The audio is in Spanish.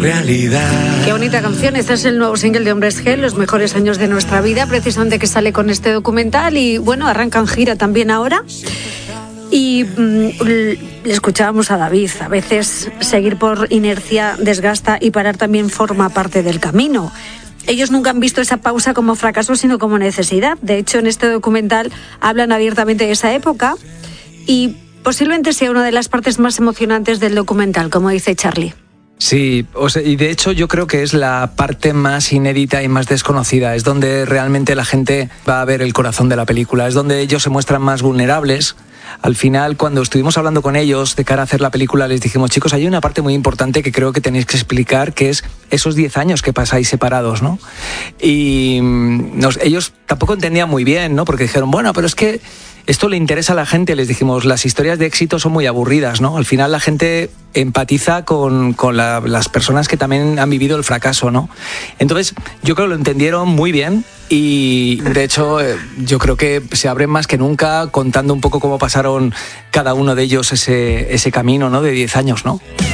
realidad. Qué bonita canción. Este es el nuevo single de Hombres G, Los mejores años de nuestra vida, precisamente que sale con este documental y bueno, arrancan gira también ahora. Y le escuchábamos a David, a veces seguir por inercia desgasta y parar también forma parte del camino. Ellos nunca han visto esa pausa como fracaso, sino como necesidad. De hecho, en este documental hablan abiertamente de esa época y posiblemente sea una de las partes más emocionantes del documental, como dice Charlie. Sí, y de hecho yo creo que es la parte más inédita y más desconocida. Es donde realmente la gente va a ver el corazón de la película. Es donde ellos se muestran más vulnerables. Al final, cuando estuvimos hablando con ellos de cara a hacer la película, les dijimos, chicos, hay una parte muy importante que creo que tenéis que explicar, que es esos 10 años que pasáis separados, ¿no? Y ellos tampoco entendían muy bien, ¿no? Porque dijeron, bueno, pero es que esto le interesa a la gente. Les dijimos, las historias de éxito son muy aburridas, ¿no? Al final la gente empatiza con las personas que también han vivido el fracaso, ¿no? Entonces, yo creo que lo entendieron muy bien y, de hecho, yo creo que se abren más que nunca contando un poco cómo pasaron cada uno de ellos ese camino, ¿no? De 10 años, ¿no?